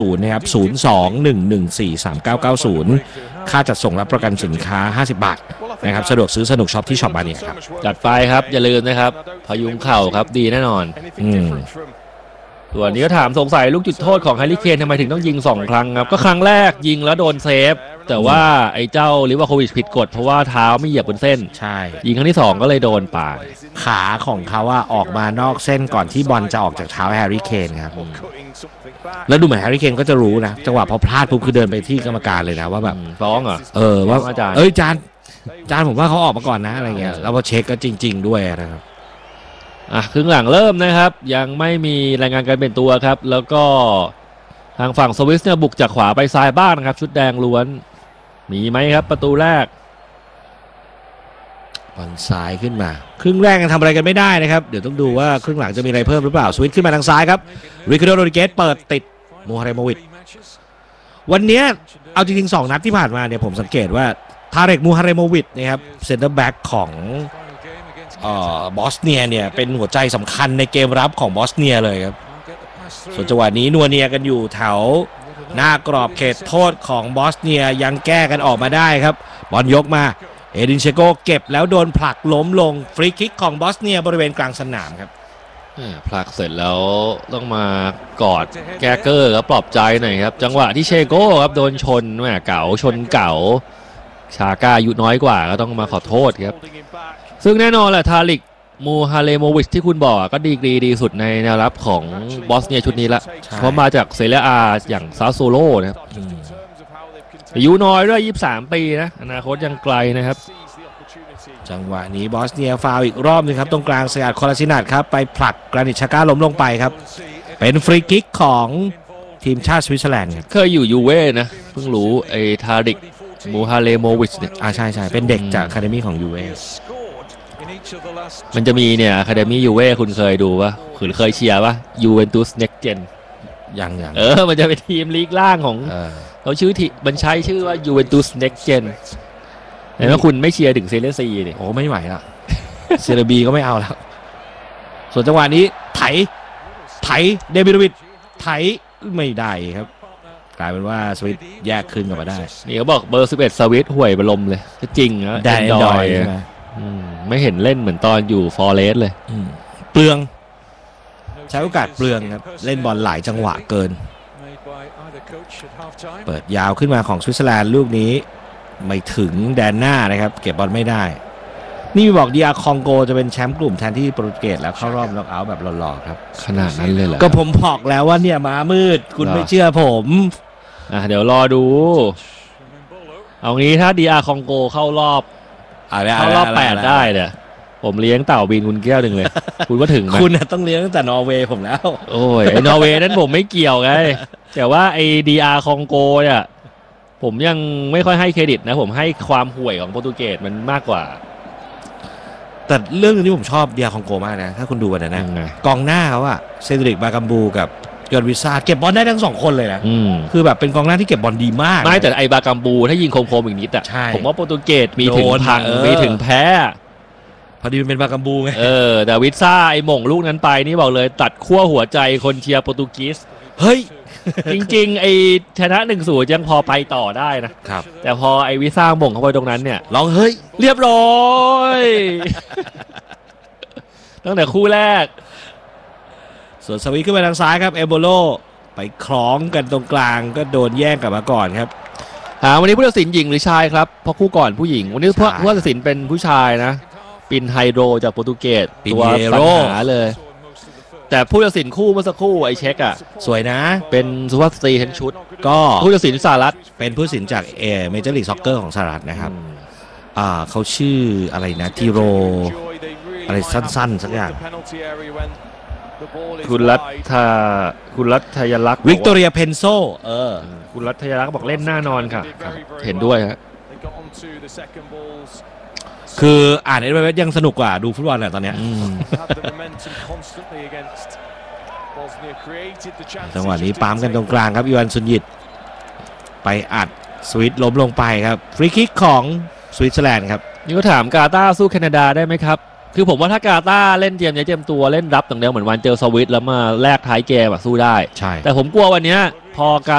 นะครับ02-114-3990ค่าจัดส่งรับประกันสินค้า50 บาทนะครับสะดวกซื้อสนุกช็อปที่ช็อปบาเนียครับจัดไปครับอย่าลืมนะครับพยุงเข่าครับดีแน่นอนส่วนนี้ก็ถามสงสัยลูกจุดโทษของแฮร์รี่เคนทำไมถึงต้องยิง2ครั้งครับก็ครั้งแรกยิงแล้วโดนเซฟแต่ว่าไอ้เจ้าลิวาโควิชผิดกฎเพราะว่าเท้าไม่เหยียบบนเส้นใช่ยิงครั้งที่2ก็เลยโดนป่าขาของเขาว่าออกมานอกเส้นก่อนที่บอลจะออกจากเท้าแฮร์รี่เคนครับแล้วดูเหมือนแฮร์รี่เคนก็จะรู้นะจังหวะพอพลาดปุ๊บคือเดินไปที่กรรมการเลยนะว่าแบบฟ้องเหรอว่าอาจารย์จานผมว่าเขาออกมาก่อนนะอะไรเงี้ยแล้วพอเช็คก็จริงๆด้วยนะครับครึ่งหลังเริ่มนะครับยังไม่มีรายงานการเปลี่ยนตัวครับแล้วก็ทางฝั่งสวิสเนี่ยบุกจากขวาไปซ้ายบ้างนะครับชุดแดงล้วนมีไหมครับประตูแรกบอลซ้ายขึ้นมาครึ่งแรกยังทำอะไรกันไม่ได้นะครับเดี๋ยวต้องดูว่าครึ่งหลังจะมีอะไรเพิ่มหรือเปล่าสวิตขึ้นมาทางซ้ายครับริคาร์โด โรดริเกสเปิดติดมูฮาเรโมวิชวันนี้เอาจริงๆ2 นัดที่ผ่านมาเนี่ยผมสังเกตว่าทาเรก มูฮาเรโมวิชนะครับเซ็นเตอร์แบ็กของบอสเนียเนี่ยเป็นหัวใจสำคัญในเกมรับของบอสเนียเลยครับส่วนจังหวะนี้นัวเนียกันอยู่แถวหน้ากรอบเขตโทษของบอสเนียยังแก้กันออกมาได้ครับบอลยกมาเอดินเชโกเก็บแล้วโดนผลักล้มลงฟรีคิกของบอสเนียบริเวณกลางสนามครับผลักเสร็จแล้วต้องมากอดแกเกอร์ครับปลอบใจหน่อยครับจังหวะที่เชโก้ครับโดนชนเก่าชนเก่าชาก้าอายุน้อยกว่าก็ต้องมาขอโทษครับซึ่งแน่นอนแหละทาริก มูฮาเลโมวิชที่คุณบอกก็ดีสุดในแนวรับของบอสเนียชุดนี้ละเพราะมาจากเซเรียอาอย่างซาโซโลนะครับอายุน้อยด้วย23 ปีนะอนาคตยังไกลนะครับจังหวะนี้บอสเนียฟาวอีกรอบนึงครับตรงกลางสกัดคอลาซินัทครับไปผลักกรานิตชาก้าล้มลงไปครับเป็นฟรีคิกของทีมชาติสวิตเซอร์แลนด์ครับเคยอยู่ยูเว่นะเพิ่งรู้ไอ้ทาริก มูฮาเลโมวิชเนี่ยใช่เป็นเด็กจากอะคาเดมี่ของยูเว่มันจะมีเนี่ยอะคาเดมี่ยูเว่คุณเคยดูปะคุณเคยเชียร์ปะยูเวนตุสเน็กเจนยังมันจะเป็นทีมลีกล่างของเขาชื่อที่มันใช้ชื่อว่ายูเวนตุสเน็กเจนเห็นไหมคุณไม่เชียร์ถึงเซเรียซีเนี่ยโอ้ไม่ไหวละเซเรียบีก็ไม่เอาแล้วส่วนจังหวะนี้ไถเดมิโรวิชไถไม่ได้ครับกลายเป็นว่าสวิตแยกขึ้นกันมาได้นี่เขาบอกเบอร์11สวิตห่วยบรมเลยจริงนะแดนดอยไม่เห็นเล่นเหมือนตอนอยู่ฟอเรสเลยเปลืองใช้โอกาสเปลืองครับเล่นบอลหลายจังหวะเกินเปิดยาวขึ้นมาของสวิตเซอร์แลนด์ลูกนี้ไม่ถึงแดนหน้านะครับเก็บบอลไม่ได้นี่บอกดีอาร์คองโกจะเป็นแชมป์กลุ่มแทนที่โปรตุเกสแล้วเข้ารอบน็อกเอาท์แบบหล่อๆครับขนาดนั้นเลยเหรอก็ผมบอกแล้วว่าเนี่ยม้ามืดคุณไม่เชื่อผมเดี๋ยวรอดูเอางี้ถ้าดีอาร์คองโกเข้ารอบ8ได้เนี่ยผมเลี้ยงเต่าบินคุณแก้วหนึ่งเลยคุณก็ถึงไหมคุณต้องเลี้ยงตั้งแต่นอร์เวย์ผมแล้วโอ้ยไอ้นอร์เวย์นั้นผมไม่เกี่ยวไงแต่ว่าไอ้ดีอาร์คองโกเนี่ยผมยังไม่ค่อยให้เครดิตนะผมให้ความห่วยของโปรตุเกสมันมากกว่าแต่เรื่องนึงที่ผมชอบเดียคองโกมากนะถ้าคุณดูกันนะกองหน้าเขาอะเซดริกบากัมบูกับยอนวิซาเก็บบอลได้ทั้ง2คนเลยนะคือแบบเป็นกองหน้าที่เก็บบอลดีมากไม่แต่ไอบากัมบูถ้ายิงคมๆอีกนิดอะผมว่าโปรตุเกสมีถึงพังมีถึงแพ้พอดีมันเป็นบากัมบูไงแต่วิซ่าไอหม่งลูกนั้นไปนี่บอกเลยตัดขั้วหัวใจคนเชียร์โปรตุเกสเฮ้ยจริงๆไอชนะ1-0ยังพอไปต่อได้นะครับแต่พอไอวิซ่าหม่งเข้าไปตรงนั้นเนี่ยร้องเฮ้ยเรียบร้อยตั้งแต่คู่แรกส่วนสวิตขึ้นไปทางซ้ายครับเอโบโลไปคล้องกันตรงกลางก็โดนแย่งกลับมาก่อนครับวันนี้ผู้ตัดสินหญิงหรือชายครับเพราะคู่ก่อนผู้หญิงวันนี้ผู้ตัดสินเป็นผู้ชายนะปินไฮโดรจากโปรตุเกสตัวปัญหาเลยแต่ผู้ตัดสินคู่เมื่อสักครู่ไอเช็คสวยนะเป็นสุภาพสตรีทั้งชุดก็ผู้ตัดสินสหรัฐเป็นผู้ตัดสินจากเมเจอร์ลีกซ็อกเกอร์ของสหรัฐนะครับเขาชื่ออะไรนะทีโรอะไรสั้นๆสักอย่างคุณรัฐยลักษณ์วิกตอเรียเพนโซคุณรัฐยลักษณ์บอกเล่นหน้านอนค่ะเห็นด้วยฮะคืออ่านเอเวอเรสต์ยังสนุกกว่าดูฟุตบอลแหละตอนนี้จังหวะนี้ปั๊มกันตรงกลางครับอีวานซุนยิตไปอัดสวิตล้มลงไปครับฟรีคิกของสวิตเซอร์แลนด์ครับนี่ก็ถามกาตาร์สู้แคนาดาได้ไหมครับคือผมว่าถ้ากาตาร์เล่นเตรียมตัวเล่นรับต่างเดียวเหมือนวันเจอสวิตแล้วมาแลกท้ายเกมสู้ได้ใช่แต่ผมกลัววันนี้พอกา